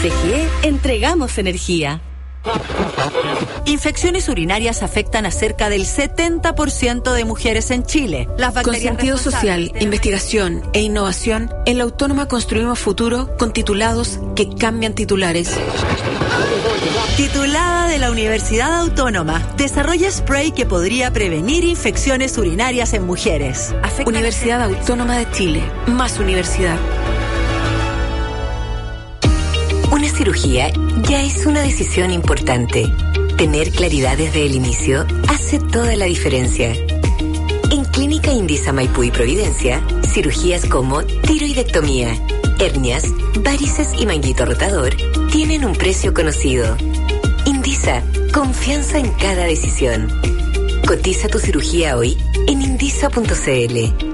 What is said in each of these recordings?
CGE entregamos energía. Infecciones urinarias afectan a cerca del 70% de mujeres en Chile. Con sentido social, investigación e innovación, en la Autónoma construimos futuro con titulados que cambian titulares. Titulada de la Universidad Autónoma, desarrolla spray que podría prevenir infecciones urinarias en mujeres. Universidad Autónoma de Chile, más universidad. Una cirugía ya es una decisión importante. Tener claridad desde el inicio hace toda la diferencia. En Clínica Indisa Maipú y Providencia, cirugías como tiroidectomía, hernias, varices y manguito rotador tienen un precio conocido. Indisa, confianza en cada decisión. Cotiza tu cirugía hoy en indisa.cl.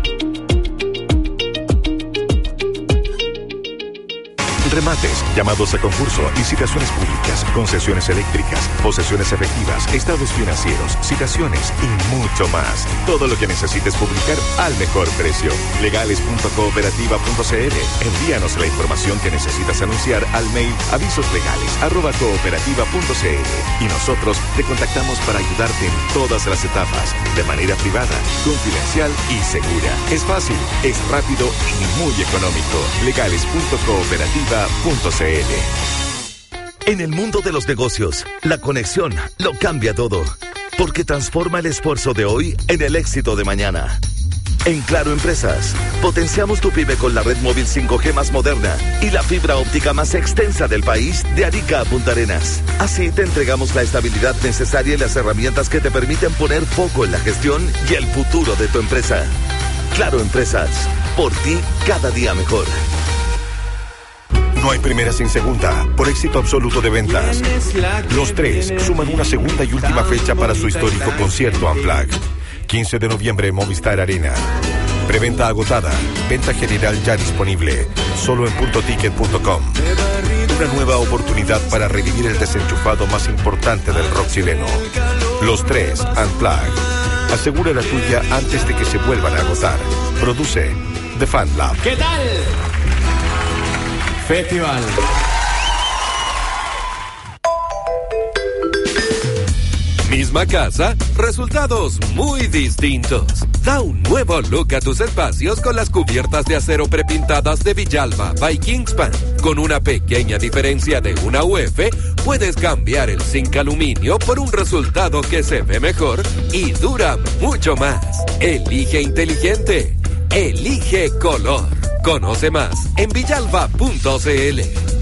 Remates, llamados a concurso, licitaciones públicas, concesiones eléctricas, posesiones efectivas, estados financieros, citaciones y mucho más. Todo lo que necesites publicar al mejor precio. Legales.cooperativa.cl. Envíanos la información que necesitas anunciar al mail avisoslegales@cooperativa.cl y nosotros te contactamos para ayudarte en todas las etapas, de manera privada, confidencial y segura. Es fácil, es rápido y muy económico. Legales.cooperativa.cl. En el mundo de los negocios, la conexión lo cambia todo, porque transforma el esfuerzo de hoy en el éxito de mañana. En Claro Empresas, potenciamos tu pyme con la red móvil 5G más moderna y la fibra óptica más extensa del país, de Arica a Punta Arenas. Así te entregamos la estabilidad necesaria y las herramientas que te permiten poner foco en la gestión y el futuro de tu empresa. Claro Empresas, por ti cada día mejor. No hay primera sin segunda, por éxito absoluto de ventas. Los Tres suman una segunda y última fecha para su histórico concierto Unplugged. 15 de noviembre, Movistar Arena. Preventa agotada, venta general ya disponible, solo en puntoticket.com. Una nueva oportunidad para revivir el desenchufado más importante del rock chileno. Los Tres Unplugged. Asegura la tuya antes de que se vuelvan a agotar. Produce The Fan Lab. ¿Qué tal? Festival. Misma casa, resultados muy distintos. Da un nuevo look a tus espacios con las cubiertas de acero prepintadas de Villalba by Kingspan. Con una pequeña diferencia de una UF, puedes cambiar el zinc aluminio por un resultado que se ve mejor y dura mucho más. Elige inteligente. Elige color. Conoce más en villalba.cl.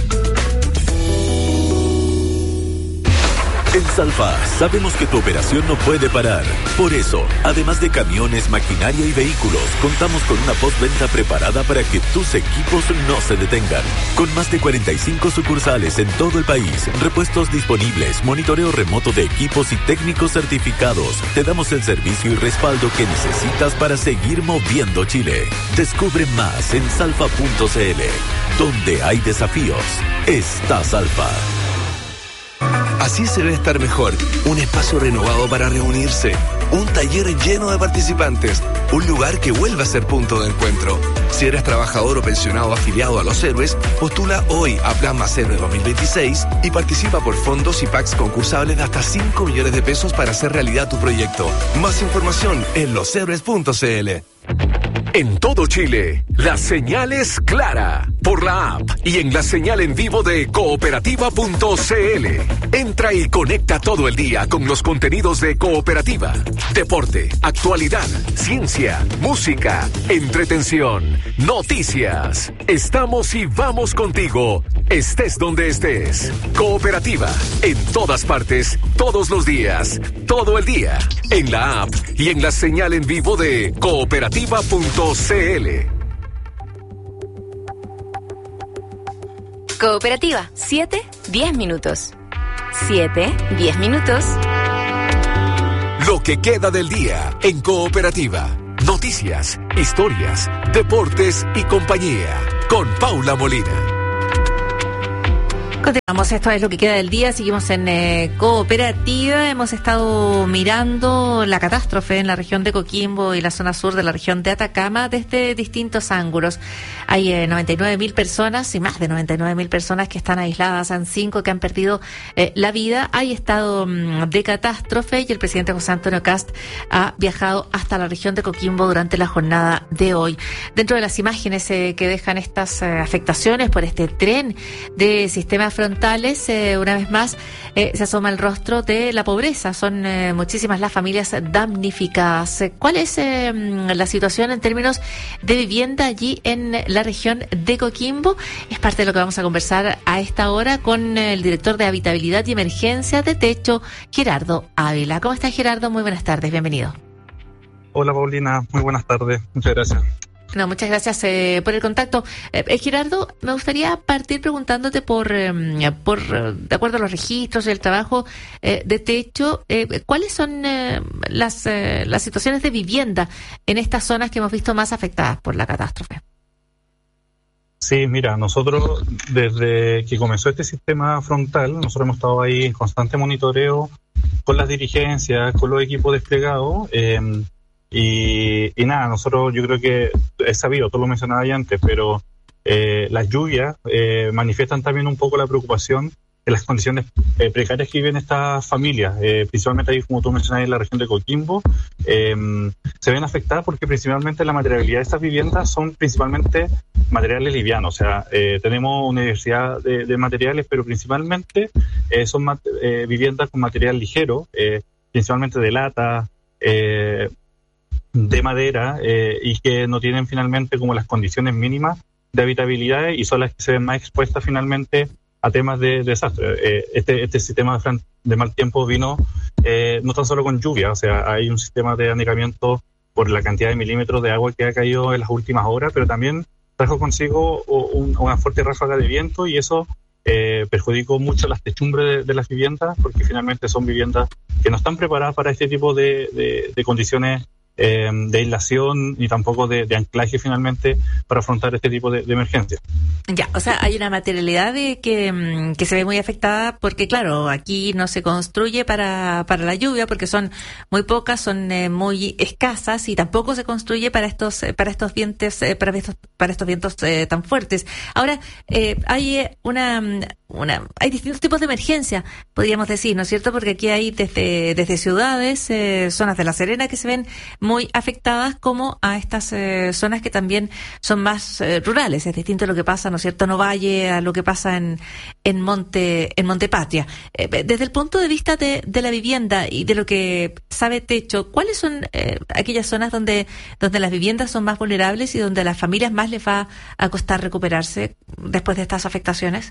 En Salfa sabemos que tu operación no puede parar. Por eso, además de camiones, maquinaria y vehículos, contamos con una postventa preparada para que tus equipos no se detengan. Con más de 45 sucursales en todo el país, repuestos disponibles, monitoreo remoto de equipos y técnicos certificados, te damos el servicio y respaldo que necesitas para seguir moviendo Chile. Descubre más en salfa.cl. Donde hay desafíos, está Salfa. Así se ve estar mejor. Un espacio renovado para reunirse. Un taller lleno de participantes. Un lugar que vuelve a ser punto de encuentro. Si eres trabajador o pensionado afiliado a Los Héroes, postula hoy a Plan Más Héroe 2026 y participa por fondos y packs concursables de hasta 5 millones de pesos para hacer realidad tu proyecto. Más información en loshéroes.cl. En todo Chile, la señal es clara por la app y en la señal en vivo de cooperativa.cl. Entra y conecta todo el día con los contenidos de Cooperativa. Deporte, actualidad, ciencia, música, entretención, noticias. Estamos y vamos contigo, estés donde estés. Cooperativa, en todas partes, todos los días, todo el día. En la app y en la señal en vivo de cooperativa.cl. Cooperativa, 7-10 minutos. 7-10 minutos. Lo que queda del día en Cooperativa. Noticias, historias, deportes y compañía. Con Paula Molina. Continuamos, esto es lo que queda del día, seguimos en Cooperativa, hemos estado mirando la catástrofe en la región de Coquimbo y la zona sur de la región de Atacama desde distintos ángulos. Hay 99.000 personas y más de 99.000 personas que están aisladas, han 5 que han perdido la vida. Hay estado de catástrofe y el presidente José Antonio Kast ha viajado hasta la región de Coquimbo durante la jornada de hoy. Dentro de las imágenes que dejan estas afectaciones por este tren de sistemas frontales, una vez más se asoma el rostro de la pobreza. Son muchísimas las familias damnificadas. ¿Cuál es la situación en términos de vivienda allí en la región de Coquimbo? Es parte de lo que vamos a conversar a esta hora con el director de Habitabilidad y Emergencia de Techo, Gerardo Ávila. ¿Cómo está, Gerardo? Muy buenas tardes, bienvenido. Hola, Paulina, muy buenas tardes, muchas gracias. No, muchas gracias por el contacto. Gerardo, me gustaría partir preguntándote por de acuerdo a los registros y el trabajo de Techo, ¿cuáles son las situaciones de vivienda en estas zonas que hemos visto más afectadas por la catástrofe? Sí, mira, nosotros desde que comenzó este sistema frontal, nosotros hemos estado ahí en constante monitoreo con las dirigencias, con los equipos desplegados, y nada, nosotros yo creo que es sabido, tú lo mencionabas ya antes, pero las lluvias manifiestan también un poco la preocupación de las condiciones precarias que viven estas familias, principalmente ahí, como tú mencionabas, en la región de Coquimbo, se ven afectadas porque principalmente la materialidad de estas viviendas son principalmente materiales livianos, o sea, tenemos una diversidad de materiales, pero principalmente son viviendas con material ligero, principalmente de lata, de madera, y que no tienen finalmente como las condiciones mínimas de habitabilidad y son las que se ven más expuestas finalmente a temas de desastre. Este sistema de mal tiempo vino no tan solo con lluvia, o sea, hay un sistema de anegamiento por la cantidad de milímetros de agua que ha caído en las últimas horas, pero también trajo consigo una fuerte ráfaga de viento y eso perjudicó mucho las techumbres de las viviendas porque finalmente son viviendas que no están preparadas para este tipo de condiciones de aislación y tampoco de anclaje finalmente para afrontar este tipo de emergencias. Ya, o sea, hay una materialidad que se ve muy afectada porque, claro, aquí no se construye para la lluvia porque son muy pocas, son muy escasas y tampoco se construye para estos vientos tan fuertes. Ahora, hay hay distintos tipos de emergencia, podríamos decir, ¿no es cierto? Porque aquí hay desde ciudades, zonas de La Serena que se ven muy afectadas, como a estas zonas que también son más rurales. Es distinto lo que pasa, ¿no es cierto?, en Ovalle a lo que pasa en Montepatria. Desde el punto de vista de la vivienda y de lo que sabe Techo, ¿cuáles son aquellas zonas donde las viviendas son más vulnerables y donde a las familias más les va a costar recuperarse después de estas afectaciones?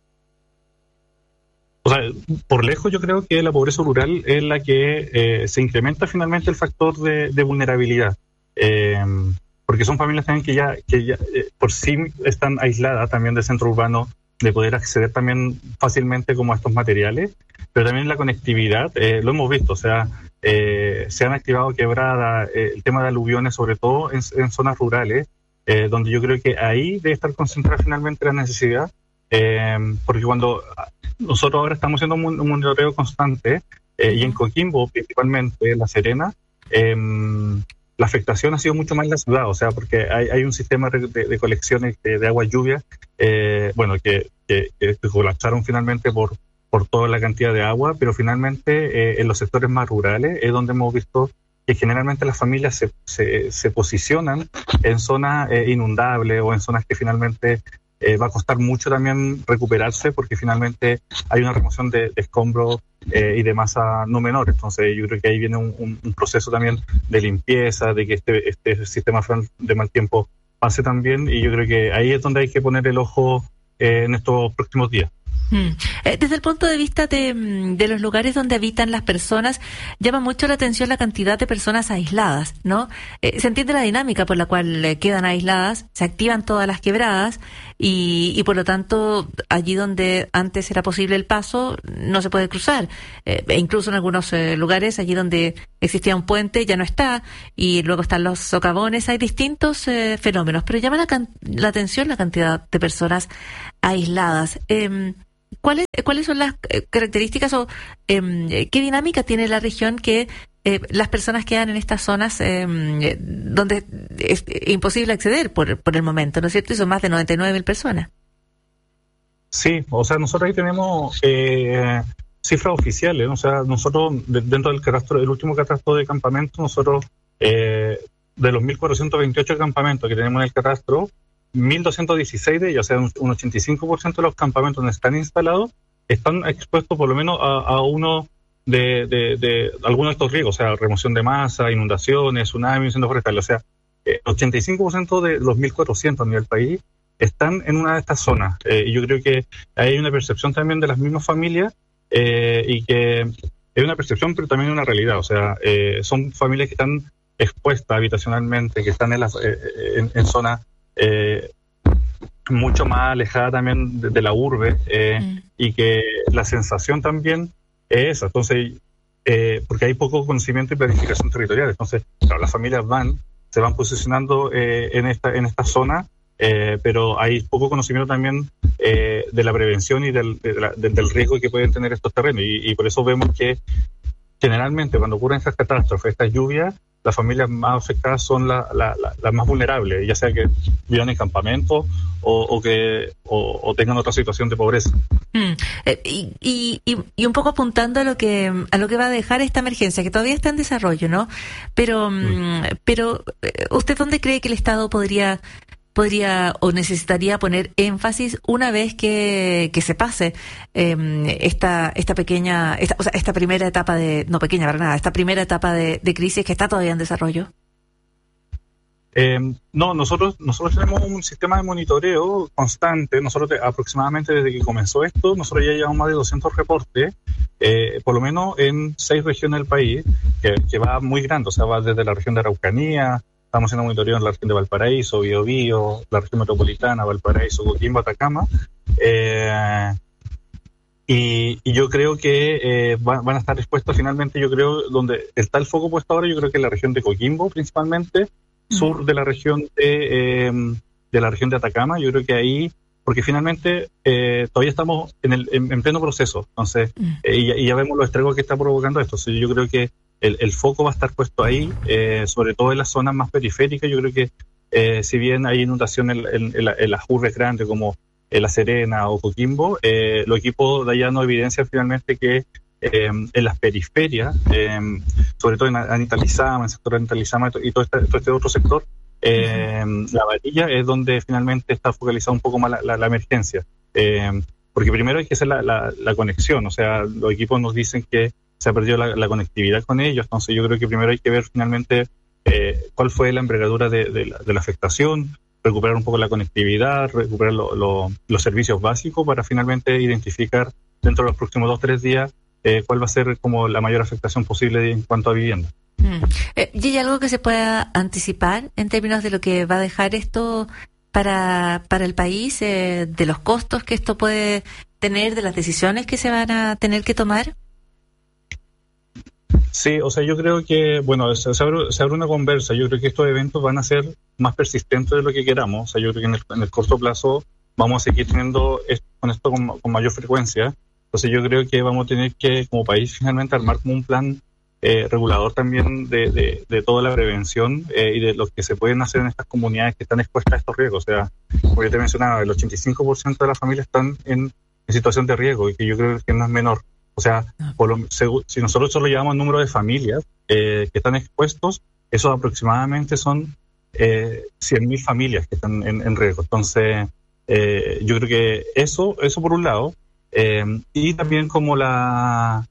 O sea, por lejos yo creo que la pobreza rural es la que se incrementa finalmente el factor de vulnerabilidad, porque son familias también que ya por sí están aisladas también del centro urbano, de poder acceder también fácilmente como a estos materiales, pero también la conectividad, lo hemos visto, o sea, se han activado quebradas, el tema de aluviones, sobre todo en zonas rurales, donde yo creo que ahí debe estar concentrada finalmente la necesidad, porque cuando nosotros ahora estamos haciendo un monitoreo constante y en Coquimbo, principalmente en La Serena, la afectación ha sido mucho más en la ciudad, o sea, porque hay un sistema de colecciones de agua lluvia, que colapsaron finalmente por toda la cantidad de agua, pero finalmente en los sectores más rurales es donde hemos visto que generalmente las familias se posicionan en zonas inundables o en zonas que finalmente va a costar mucho también recuperarse porque finalmente hay una remoción de escombros y de masa no menor. Entonces yo creo que ahí viene un proceso también de limpieza, de que este sistema de mal tiempo pase también, y yo creo que ahí es donde hay que poner el ojo en estos próximos días. Desde el punto de vista de los lugares donde habitan las personas, llama mucho la atención la cantidad de personas aisladas, ¿no? Se entiende la dinámica por la cual quedan aisladas, se activan todas las quebradas y por lo tanto allí donde antes era posible el paso no se puede cruzar, e incluso en algunos lugares allí donde existía un puente ya no está, y luego están los socavones. Hay distintos fenómenos, pero llama la atención la cantidad de personas aisladas. ¿Cuáles son las características o qué dinámica tiene la región que las personas quedan en estas zonas donde es imposible acceder por el momento, ¿no es cierto? Y son más de 99.000 personas. Sí, o sea, nosotros ahí tenemos cifras oficiales, ¿no? O sea, nosotros dentro del catastro, el último catastro de campamentos, nosotros de los 1.428 campamentos que tenemos en el catastro, 1.216 de ellos, o sea, un 85% de los campamentos donde están instalados, están expuestos por lo menos a uno de algunos de estos riesgos, o sea, remoción de masa, inundaciones, tsunamis, incendios forestales. O sea, 85% de los 1.400 a nivel país están en una de estas zonas. Y yo creo que hay una percepción también de las mismas familias y que es una percepción, pero también una realidad. O sea, son familias que están expuestas habitacionalmente, que están en zonas mucho más alejadas también de la urbe y que la sensación también es esa. Entonces, porque hay poco conocimiento y planificación territorial. Entonces, claro, las familias se van posicionando en esta zona, pero hay poco conocimiento también de la prevención y del riesgo que pueden tener estos terrenos. Y por eso vemos que generalmente cuando ocurren estas catástrofes, estas lluvias, las familias más afectadas son las más vulnerables, ya sea que vivan en campamentos o tengan otra situación de pobreza. Y un poco apuntando a lo que va a dejar esta emergencia, que todavía está en desarrollo, ¿no? Pero ¿usted dónde cree que el Estado podría o necesitaría poner énfasis una vez que se pase esta primera etapa no pequeña para nada, esta primera etapa de crisis que está todavía en desarrollo? No, nosotros tenemos un sistema de monitoreo constante. Nosotros aproximadamente desde que comenzó esto, nosotros ya llevamos más de 200 reportes, por lo menos en 6 regiones del país, que va muy grande, o sea, va desde la región de Araucanía. Estamos haciendo monitoreo en la región de Valparaíso, Biobío, la región metropolitana, Valparaíso, Coquimbo, Atacama. Y yo creo que van a estar expuestos finalmente, yo creo, donde está el foco puesto ahora, yo creo que en la región de Coquimbo principalmente, sur de la región de la región de Atacama. Yo creo que ahí, porque finalmente todavía estamos en pleno proceso, entonces, y ya vemos los estragos que está provocando esto. Entonces, yo creo que el foco va a estar puesto ahí, sobre todo en las zonas más periféricas. Yo creo que si bien hay inundación en las urbes grandes como La Serena o Coquimbo, los equipos de allá no evidencian finalmente que en las periferias, sobre todo en Anita Lizama, en el sector de Anita Lizama y todo este otro sector, La Varilla es donde finalmente está focalizada un poco más la emergencia. Porque primero hay que hacer la conexión, o sea, los equipos nos dicen que se ha perdido la conectividad con ellos, entonces yo creo que primero hay que ver finalmente cuál fue la envergadura de la afectación, recuperar un poco la conectividad, recuperar los servicios básicos para finalmente identificar dentro de los próximos 2-3 días cuál va a ser como la mayor afectación posible en cuanto a vivienda. ¿Y hay algo que se pueda anticipar en términos de lo que va a dejar esto para el país, de los costos que esto puede tener, de las decisiones que se van a tener que tomar? Sí, o sea, yo creo que, bueno, se abre una conversa. Yo creo que estos eventos van a ser más persistentes de lo que queramos. O sea, yo creo que en el corto plazo vamos a seguir teniendo con esto con mayor frecuencia. Entonces yo creo que vamos a tener que, como país, finalmente armar como un plan regulador también de toda la prevención y de lo que se pueden hacer en estas comunidades que están expuestas a estos riesgos. O sea, como yo te mencionaba, el 85% de las familias están en situación de riesgo y que yo creo que no es menor. O sea, si nosotros solo llevamos el número de familias que están expuestos, eso aproximadamente son 100.000 familias que están en riesgo. Entonces, yo creo que eso por un lado, y también como lo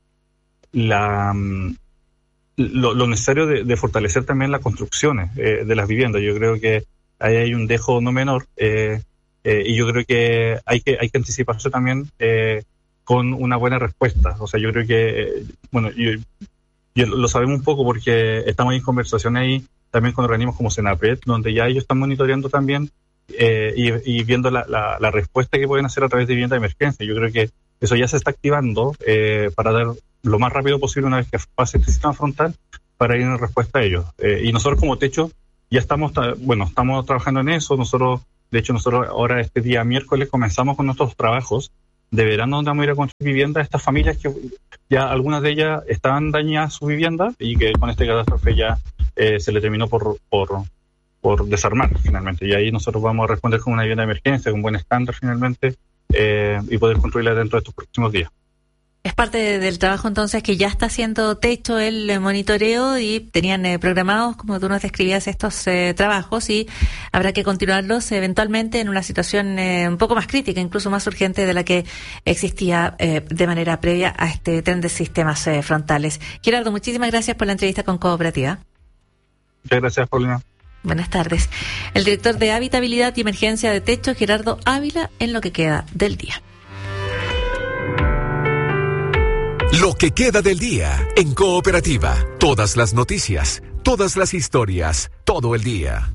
necesario de fortalecer también las construcciones de las viviendas. Yo creo que ahí hay un dejo no menor, y yo creo que hay que anticiparse también con una buena respuesta. O sea, yo creo que, bueno, yo lo sabemos un poco porque estamos en conversación ahí también con organismos como Senapred, donde ya ellos están monitoreando también y viendo la respuesta que pueden hacer a través de vivienda de emergencia. Yo creo que eso ya se está activando para dar lo más rápido posible una vez que pase este sistema frontal para ir en respuesta a ellos. Y nosotros como Techo ya estamos trabajando en eso. Nosotros ahora este día miércoles comenzamos con nuestros trabajos de verano donde vamos a ir a construir viviendas, estas familias que ya algunas de ellas estaban dañadas su vivienda y que con este catástrofe ya se le terminó por desarmar finalmente. Y ahí nosotros vamos a responder con una vivienda de emergencia, con un buen estándar finalmente, y poder construirla dentro de estos próximos días. Es parte del trabajo entonces que ya está haciendo Techo el monitoreo y tenían programados, como tú nos describías, estos trabajos y habrá que continuarlos eventualmente en una situación un poco más crítica, incluso más urgente de la que existía de manera previa a este tren de sistemas frontales. Gerardo, muchísimas gracias por la entrevista con Cooperativa. Muchas gracias, Paulina. Buenas tardes. El director de Habitabilidad y Emergencia de Techo, Gerardo Ávila, en lo que queda del día. Lo que queda del día en Cooperativa. Todas las noticias, todas las historias, todo el día.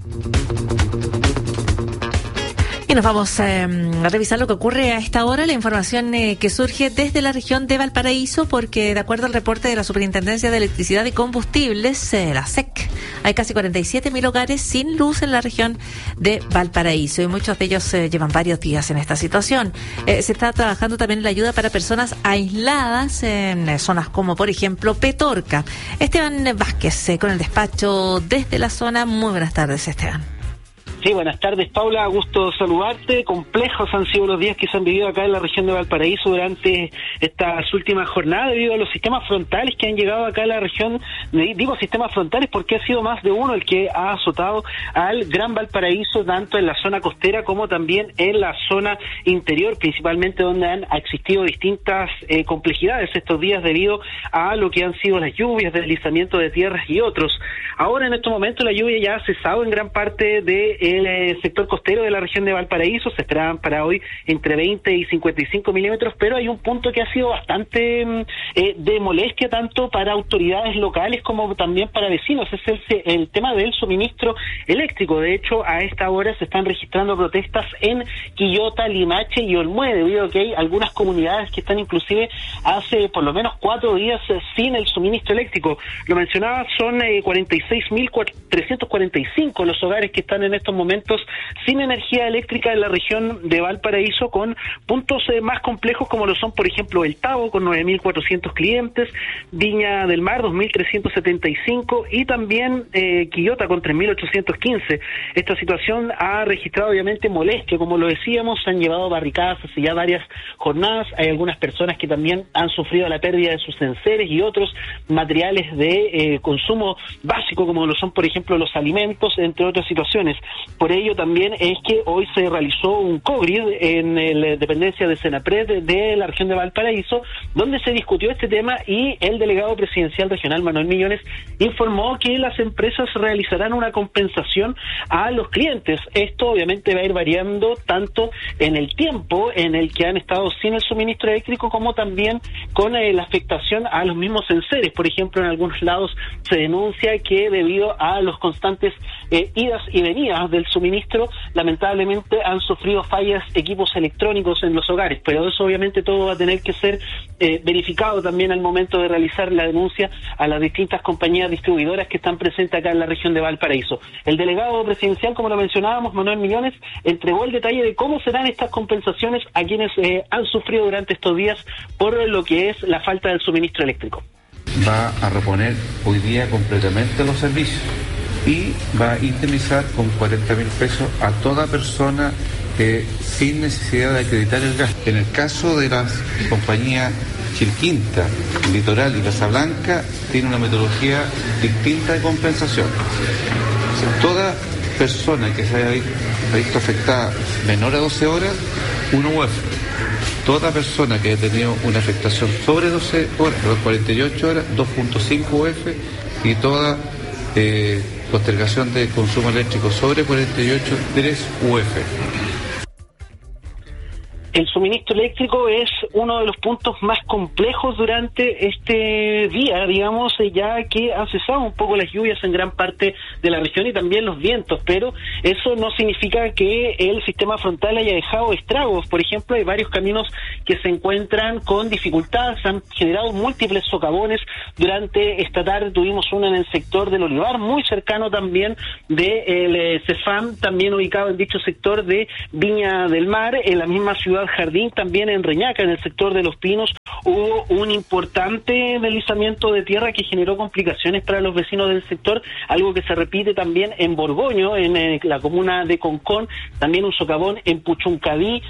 Y nos vamos a revisar lo que ocurre a esta hora, la información que surge desde la región de Valparaíso, porque de acuerdo al reporte de la Superintendencia de Electricidad y Combustibles, la SEC, hay casi 47.000 hogares sin luz en la región de Valparaíso y muchos de ellos llevan varios días en esta situación. Se está trabajando también en la ayuda para personas aisladas en zonas como, por ejemplo, Petorca. Esteban Vázquez, con el despacho desde la zona. Muy buenas tardes, Esteban. Sí, buenas tardes, Paula, gusto saludarte. Complejos han sido los días que se han vivido acá en la región de Valparaíso durante estas últimas jornadas debido a los sistemas frontales que han llegado acá a la región. Digo sistemas frontales porque ha sido más de uno el que ha azotado al Gran Valparaíso, tanto en la zona costera como también en la zona interior, principalmente donde han existido distintas complejidades estos días debido a lo que han sido las lluvias, deslizamiento de tierras y otros. Ahora, en estos momentos, la lluvia ya ha cesado en gran parte del sector costero de la región de Valparaíso. Se esperaban para hoy entre 20 y 55 milímetros, pero hay un punto que ha sido bastante de molestia tanto para autoridades locales como también para vecinos. Es el tema del suministro eléctrico. De hecho, a esta hora se están registrando protestas en Quillota, Limache y Olmué, debido a que hay algunas comunidades que están inclusive hace por lo menos 4 días sin el suministro eléctrico. Lo mencionaba, son 46.345 los hogares que están en estos momentos sin energía eléctrica en la región de Valparaíso, con puntos más complejos como lo son, por ejemplo, El Tabo con 9.400 clientes, Viña del Mar 2.375 y también Quillota con 3.815. Esta situación ha registrado obviamente molestia, como lo decíamos, se han llevado barricadas hace ya varias jornadas. Hay algunas personas que también han sufrido la pérdida de sus enseres y otros materiales de consumo básico, como lo son, por ejemplo, los alimentos, entre otras situaciones. Por ello también es que hoy se realizó un COGRID en la dependencia de Senapred de la región de Valparaíso, donde se discutió este tema y el delegado presidencial regional, Manuel Millones, informó que las empresas realizarán una compensación a los clientes. Esto obviamente va a ir variando tanto en el tiempo en el que han estado sin el suministro eléctrico como también con la afectación a los mismos enseres. Por ejemplo, en algunos lados se denuncia que debido a los constantes idas y venidas del suministro, lamentablemente han sufrido fallas equipos electrónicos en los hogares, pero eso obviamente todo va a tener que ser verificado también al momento de realizar la denuncia a las distintas compañías distribuidoras que están presentes acá en la región de Valparaíso. El delegado presidencial, como lo mencionábamos, Manuel Millones, entregó el detalle de cómo serán estas compensaciones a quienes han sufrido durante estos días por lo que es la falta del suministro eléctrico. Va a reponer hoy día completamente los servicios y va a indemnizar con 40.000 pesos a toda persona sin necesidad de acreditar el gasto. En el caso de las compañías Chilquinta, Litoral y Casablanca, tiene una metodología distinta de compensación. Toda persona que se haya visto afectada menor a 12 horas, 1 UF. Toda persona que haya tenido una afectación sobre 12 horas, 48 horas, 2.5 UF, y toda postergación de consumo eléctrico sobre 48, 3 UF. El suministro eléctrico es uno de los puntos más complejos durante este día, digamos, ya que han cesado un poco las lluvias en gran parte de la región y también los vientos, pero eso no significa que el sistema frontal haya dejado estragos. Por ejemplo, hay varios caminos que se encuentran con dificultades, han generado múltiples socavones. Durante esta tarde tuvimos uno en el sector del Olivar, muy cercano también del CEFAM, también ubicado en dicho sector de Viña del Mar, en la misma ciudad Ciudad Jardín, también en Reñaca, en el sector de Los Pinos, hubo un importante deslizamiento de tierra que generó complicaciones para los vecinos del sector, algo que se repite también en Borgoño, en la comuna de Concón, también un socavón en Puchuncaví,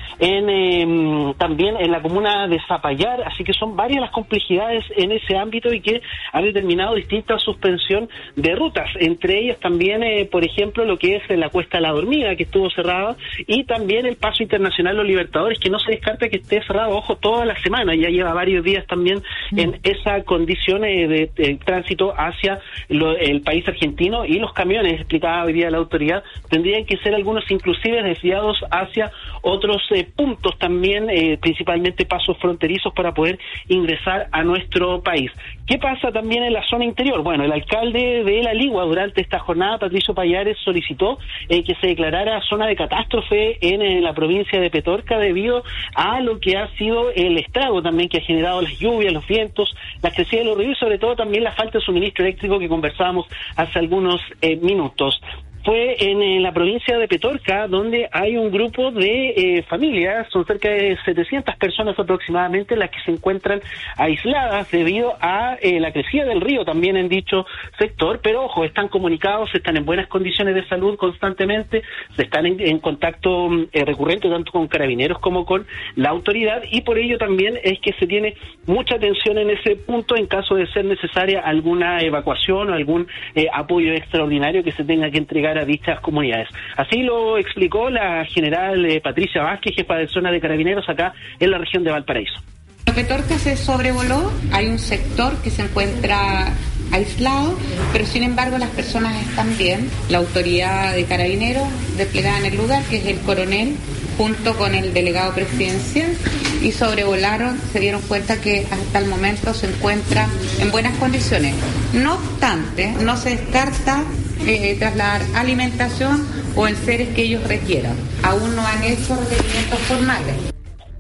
también en la comuna de Zapallar, así que son varias las complejidades en ese ámbito y que han determinado distinta suspensión de rutas, entre ellas también, por ejemplo, lo que es la Cuesta La Dormida, que estuvo cerrada, y también el Paso Internacional Los Libertadores, que no se descarta que esté cerrado, ojo, toda la semana, ya lleva varios días también en esa condición de tránsito hacia el país argentino, y los camiones, explicaba hoy día la autoridad, tendrían que ser algunos inclusive desviados hacia otros puntos también, principalmente pasos fronterizos para poder ingresar a nuestro país. ¿Qué pasa también en la zona interior? Bueno, el alcalde de La Ligua durante esta jornada, Patricio Pallares, solicitó que se declarara zona de catástrofe en la provincia de Petorca debido a lo que ha sido el estrago también que ha generado las lluvias, los vientos, la crecida de los ríos y sobre todo también la falta de suministro eléctrico que conversábamos hace algunos minutos. Fue en la provincia de Petorca, donde hay un grupo de familias, son cerca de 700 personas aproximadamente las que se encuentran aisladas debido a la crecida del río también en dicho sector, pero ojo, están comunicados, están en buenas condiciones de salud constantemente, se están en contacto recurrente tanto con carabineros como con la autoridad, y por ello también es que se tiene mucha atención en ese punto en caso de ser necesaria alguna evacuación o algún apoyo extraordinario que se tenga que entregar a dichas comunidades. Así lo explicó la general Patricia Vázquez, jefa de zona de carabineros acá en la región de Valparaíso. Petorca se sobrevoló, hay un sector que se encuentra aislado, pero sin embargo las personas están bien. La autoridad de carabineros desplegada en el lugar, que es el coronel, junto con el delegado presidencial, y sobrevolaron, se dieron cuenta que hasta el momento se encuentra en buenas condiciones. No obstante, no se descarta trasladar alimentación o enseres que ellos requieran. Aún no han hecho requerimientos formales.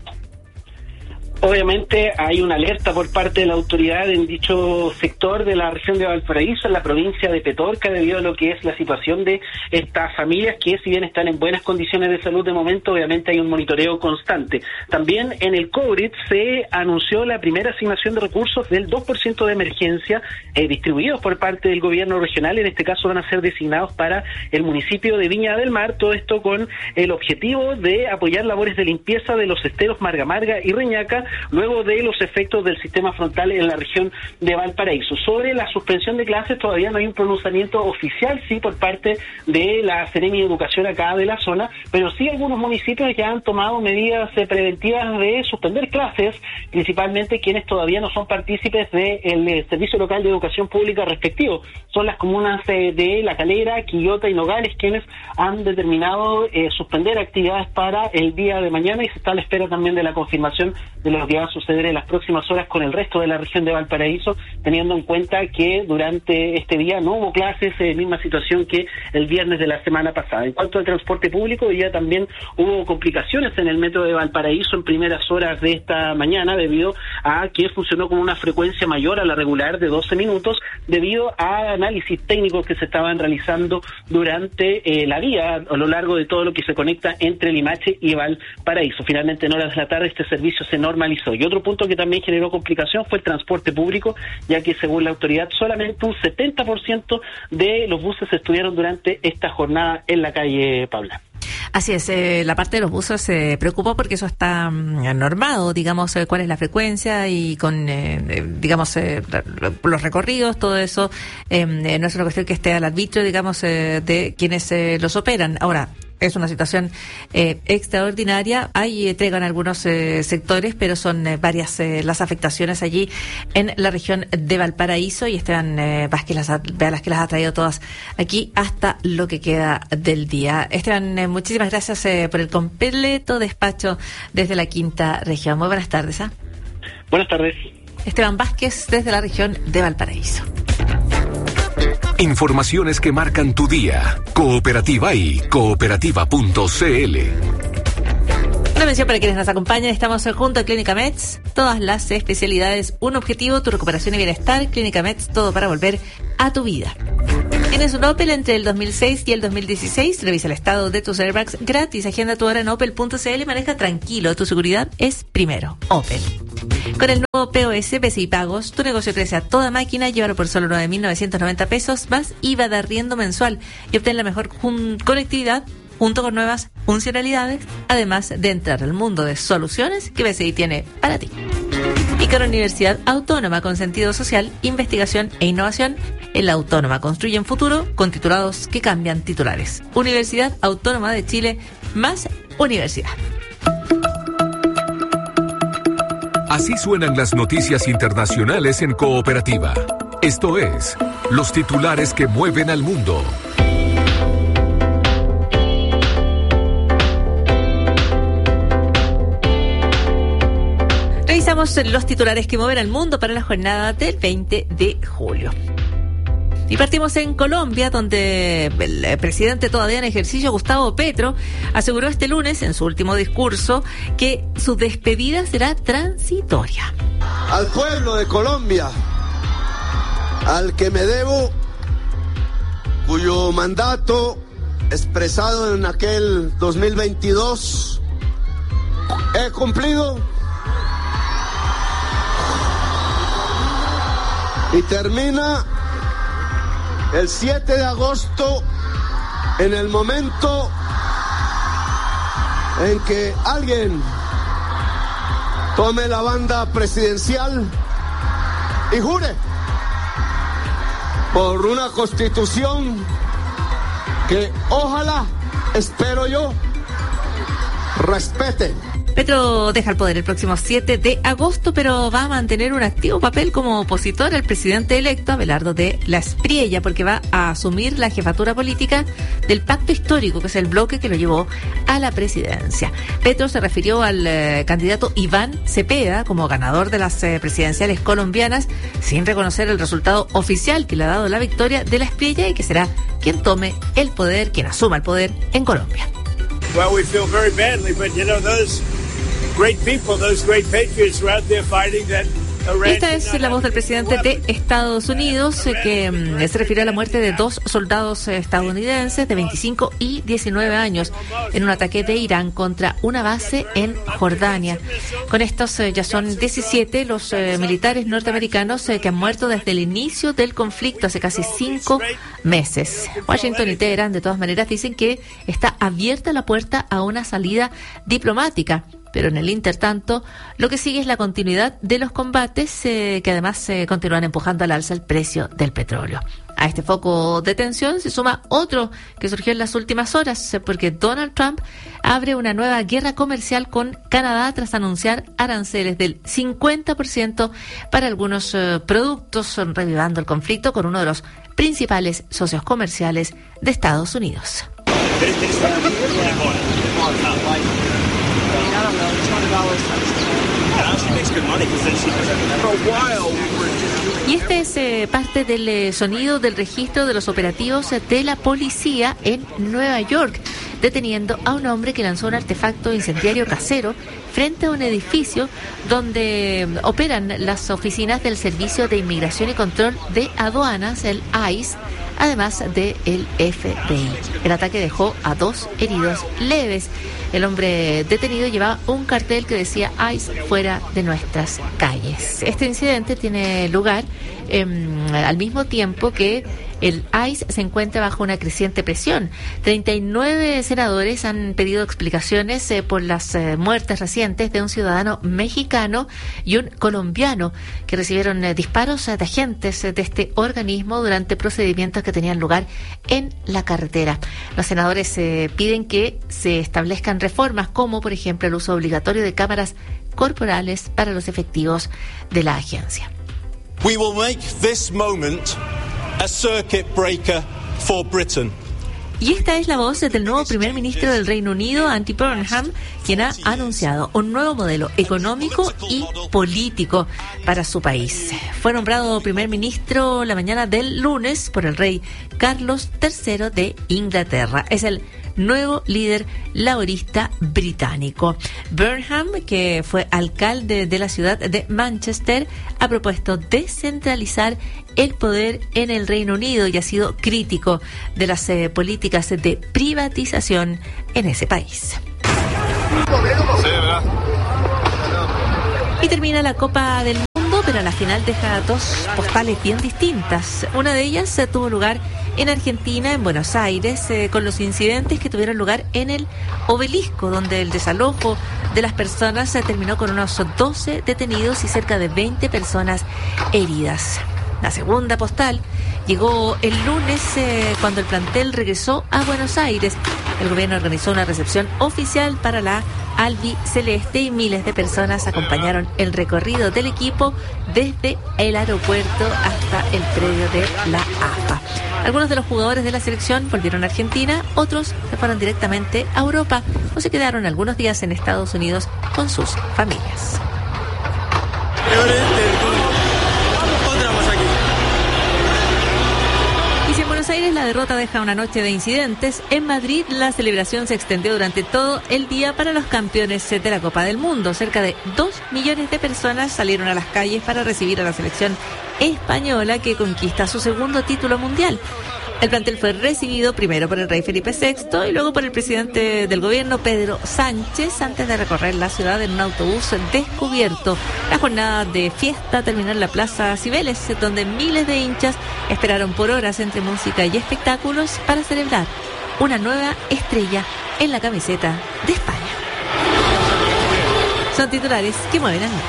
Obviamente hay una alerta por parte de la autoridad en dicho sector de la región de Valparaíso, en la provincia de Petorca, debido a lo que es la situación de estas familias que, si bien están en buenas condiciones de salud de momento, obviamente hay un monitoreo constante. También en el COVID se anunció la primera asignación de recursos del 2% de emergencia distribuidos por parte del gobierno regional. En este caso van a ser designados para el municipio de Viña del Mar, todo esto con el objetivo de apoyar labores de limpieza de los esteros Marga Marga y Reñaca, luego de los efectos del sistema frontal en la región de Valparaíso. Sobre la suspensión de clases todavía no hay un pronunciamiento oficial, sí, por parte de la Seremi de Educación acá de la zona, pero sí algunos municipios ya han tomado medidas preventivas de suspender clases, principalmente quienes todavía no son partícipes del Servicio Local de Educación Pública respectivo. Son las comunas de La Calera, Quillota y Nogales quienes han determinado suspender actividades para el día de mañana, y se está a la espera también de la confirmación de lo que va a suceder en las próximas horas con el resto de la región de Valparaíso, teniendo en cuenta que durante este día no hubo clases, misma situación que el viernes de la semana pasada. En cuanto al transporte público, hoy día también hubo complicaciones en el metro de Valparaíso en primeras horas de esta mañana, debido a que funcionó con una frecuencia mayor a la regular de 12 minutos, debido a análisis técnicos que se estaban realizando durante la vía a lo largo de todo lo que se conecta entre Limache y Valparaíso. Finalmente, en horas de la tarde, este servicio se normalizó. Y otro punto que también generó complicación fue el transporte público, ya que según la autoridad solamente un 70% de los buses estuvieron durante esta jornada en la calle Paula. Así es, la parte de los buses se preocupó porque eso está normado, digamos, cuál es la frecuencia y con, digamos, los recorridos, todo eso no es una cuestión que esté al arbitrio, digamos, de quienes los operan. Ahora, es una situación extraordinaria. Hay trega en algunos sectores, pero son varias las afectaciones allí en la región de Valparaíso, y Esteban Vázquez las ha traído todas aquí hasta lo que queda del día. Esteban, muchísimas gracias por el completo despacho desde la quinta región. Muy buenas tardes. Buenas tardes. Esteban Vázquez desde la región de Valparaíso. Informaciones que marcan tu día. Cooperativa y cooperativa.cl. Una mención para quienes nos acompañan. Estamos junto a Clínica Mets. Todas las especialidades, un objetivo, tu recuperación y bienestar. Clínica Mets, todo para volver a tu vida. ¿Tienes un Opel entre el 2006 y el 2016? Revisa el estado de tus airbags gratis. Agenda tu hora en opel.cl y maneja tranquilo. Tu seguridad es primero. Opel. Con el nuevo POS BCI Pagos, tu negocio crece a toda máquina. Llévalo por solo 9.990 pesos más IVA de arriendo mensual y obtén la mejor conectividad junto con nuevas funcionalidades, además de entrar al mundo de soluciones que BCI tiene para ti. Y con la Universidad Autónoma con sentido social, investigación e innovación, en la Autónoma construyen futuro con titulados que cambian titulares. Universidad Autónoma de Chile, más universidad. Así suenan las noticias internacionales en Cooperativa. Esto es los titulares que mueven al mundo. Revisamos los titulares que mueven al mundo para la jornada del 20 de julio. Y partimos en Colombia, donde el presidente todavía en ejercicio, Gustavo Petro, aseguró este lunes en su último discurso que su despedida será transitoria. Al pueblo de Colombia, al que me debo, cuyo mandato expresado en aquel 2022 he cumplido y termina el 7 de agosto, en el momento en que alguien tome la banda presidencial y jure por una constitución que ojalá, espero yo, respete. Petro deja el poder el próximo 7 de agosto, pero va a mantener un activo papel como opositor al presidente electo, Abelardo de la Espriella, porque va a asumir la jefatura política del pacto histórico, que es el bloque que lo llevó a la presidencia. Petro se refirió al candidato Iván Cepeda como ganador de las presidenciales colombianas, sin reconocer el resultado oficial que le ha dado la victoria de la Espriella y que será quien tome el poder, quien asuma el poder en Colombia. Well, we feel very badly, but you know, those great people, those great patriots were out there fighting that. Esta es la voz del presidente de Estados Unidos que se refirió a la muerte de 2 soldados estadounidenses de 25 y 19 años en un ataque de Irán contra una base en Jordania. Con estos ya son 17 los militares norteamericanos que han muerto desde el inicio del conflicto hace casi 5 meses. Washington y Teherán de todas maneras dicen que está abierta la puerta a una salida diplomática. Pero en el intertanto, lo que sigue es la continuidad de los combates que además continúan empujando al alza el precio del petróleo. A este foco de tensión se suma otro que surgió en las últimas horas, porque Donald Trump abre una nueva guerra comercial con Canadá tras anunciar aranceles del 50% para algunos productos, revivando el conflicto con uno de los principales socios comerciales de Estados Unidos. Y este es parte del sonido del registro de los operativos de la policía en Nueva York, deteniendo a un hombre que lanzó un artefacto incendiario casero frente a un edificio donde operan las oficinas del Servicio de Inmigración y Control de Aduanas, el ICE, además del FBI. El ataque dejó a 2 heridos leves. El hombre detenido llevaba un cartel que decía ICE fuera de nuestras calles. Este incidente tiene lugar al mismo tiempo que el ICE se encuentra bajo una creciente presión. 39 senadores han pedido explicaciones por las muertes recientes de un ciudadano mexicano y un colombiano que recibieron disparos de agentes de este organismo durante procedimientos que tenían lugar en la carretera. Los senadores piden que se establezcan reformas como, por ejemplo, el uso obligatorio de cámaras corporales para los efectivos de la agencia. We will make this moment a circuit breaker for Britain. Y esta es la voz del nuevo primer ministro del Reino Unido, Andy Burnham, quien ha anunciado un nuevo modelo económico y político para su país. Fue nombrado primer ministro la mañana del lunes por el rey Carlos III de Inglaterra. Es el nuevo líder laborista británico. Burnham, que fue alcalde de la ciudad de Manchester, ha propuesto descentralizar el poder en el Reino Unido y ha sido crítico de las políticas de privatización en ese país. Y termina la Copa del Mundo, pero la final deja dos postales bien distintas. Una de ellas tuvo lugar en Argentina, en Buenos Aires, con los incidentes que tuvieron lugar en el Obelisco, donde el desalojo de las personas terminó con unos 12 detenidos y cerca de 20 personas heridas. La segunda postal llegó el lunes cuando el plantel regresó a Buenos Aires. El gobierno organizó una recepción oficial para la albiceleste y miles de personas acompañaron el recorrido del equipo desde el aeropuerto hasta el predio de la AFA. Algunos de los jugadores de la selección volvieron a Argentina, otros se fueron directamente a Europa o se quedaron algunos días en Estados Unidos con sus familias. Y en Buenos Aires la derrota deja una noche de incidentes. En Madrid la celebración se extendió durante todo el día para los campeones de la Copa del Mundo. Cerca de 2 millones de personas salieron a las calles para recibir a la selección española que conquista su segundo título mundial. El plantel fue recibido primero por el rey Felipe VI y luego por el presidente del gobierno, Pedro Sánchez, antes de recorrer la ciudad en un autobús descubierto. La jornada de fiesta terminó en la Plaza Cibeles, donde miles de hinchas esperaron por horas entre música y espectáculos para celebrar una nueva estrella en la camiseta de España. Son titulares que mueven al mundo.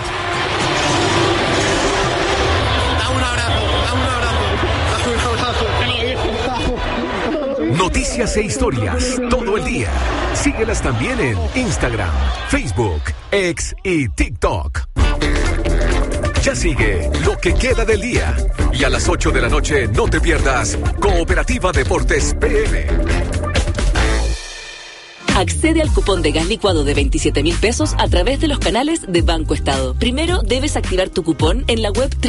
Noticias e historias todo el día. Síguelas también en Instagram, Facebook, X y TikTok. Ya sigue lo que queda del día. Y a las 8 de la noche no te pierdas Cooperativa Deportes PM. Accede al cupón de gas licuado de 27.000 pesos a través de los canales de Banco Estado. Primero debes activar tu cupón en la web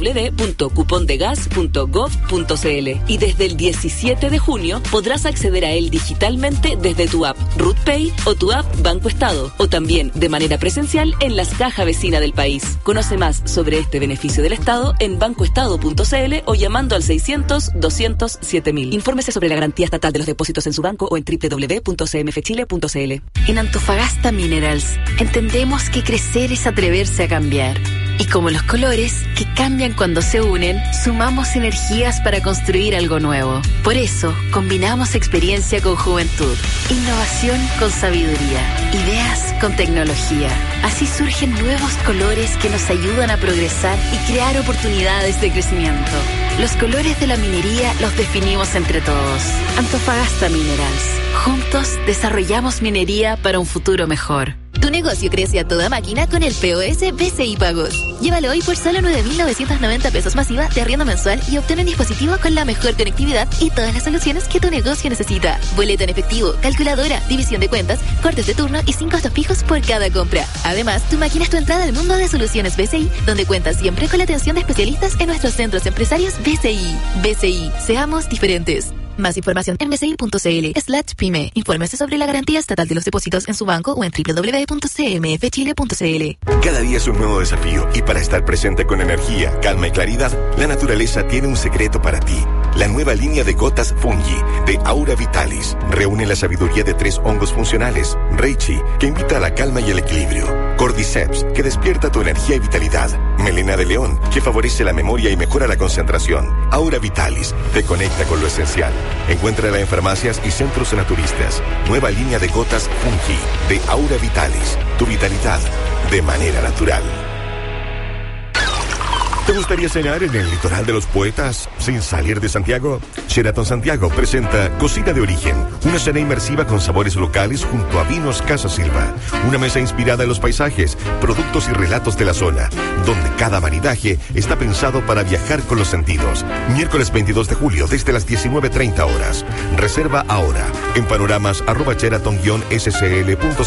www.cupondegas.gov.cl y desde el 17 de junio podrás acceder a él digitalmente desde tu app RootPay o tu app Banco Estado o también de manera presencial en las cajas vecinas del país. Conoce más sobre este beneficio del Estado en bancoestado.cl o llamando al 600-200-7000. Infórmese sobre la garantía estatal de los depósitos en su banco o en www.cmfchile.cl. En Antofagasta Minerals entendemos que crecer es atreverse a cambiar. Y como los colores, que cambian cuando se unen, sumamos energías para construir algo nuevo. Por eso, combinamos experiencia con juventud, innovación con sabiduría, ideas con tecnología. Así surgen nuevos colores que nos ayudan a progresar y crear oportunidades de crecimiento. Los colores de la minería los definimos entre todos. Antofagasta Minerals. Juntos desarrollamos minería para un futuro mejor. Tu negocio crece a toda máquina con el POS BCI Pagos. Llévalo hoy por solo 9.990 pesos masiva de arriendo mensual y obtén un dispositivo con la mejor conectividad y todas las soluciones que tu negocio necesita. Boleta en efectivo, calculadora, división de cuentas, cortes de turno y 5 costos fijos por cada compra. Además, tu máquina es tu entrada al mundo de soluciones BCI, donde cuentas siempre con la atención de especialistas en nuestros centros empresarios BCI. BCI, seamos diferentes. Más información en bci.cl/pyme. Infórmese sobre la garantía estatal de los depósitos en su banco o en www.cmfchile.cl. Cada día es un nuevo desafío y para estar presente con energía, calma y claridad, la naturaleza tiene un secreto para ti. La nueva línea de gotas Fungi de Aura Vitalis reúne la sabiduría de 3 hongos funcionales. Reishi, que invita a la calma y el equilibrio. Cordyceps, que despierta tu energía y vitalidad. Melena de león, que favorece la memoria y mejora la concentración. Aura Vitalis te conecta con lo esencial. Encuéntrala en farmacias y centros naturistas. Nueva línea de gotas Fungi de Aura Vitalis. Tu vitalidad de manera natural. ¿Te gustaría cenar en el litoral de los poetas sin salir de Santiago? Sheraton Santiago presenta Cocina de Origen, una cena inmersiva con sabores locales junto a Vinos Casa Silva. Una mesa inspirada en los paisajes, productos y relatos de la zona, donde cada maridaje está pensado para viajar con los sentidos. Miércoles 22 de julio desde las 19:30 horas. Reserva ahora en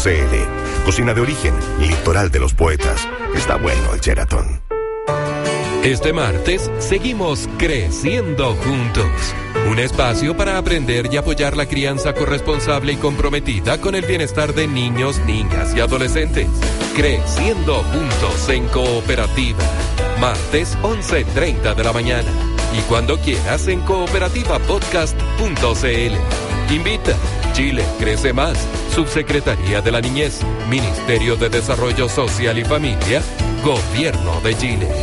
panoramas@sheraton-scl.cl. Cocina de Origen, litoral de los poetas. Está bueno el Sheraton. Este martes seguimos creciendo juntos. Un espacio para aprender y apoyar la crianza corresponsable y comprometida con el bienestar de niños, niñas y adolescentes. Creciendo juntos en Cooperativa. Martes 11:30 de la mañana. Y cuando quieras en cooperativapodcast.cl. Invita. Chile crece más. Subsecretaría de la Niñez. Ministerio de Desarrollo Social y Familia. Gobierno de Chile.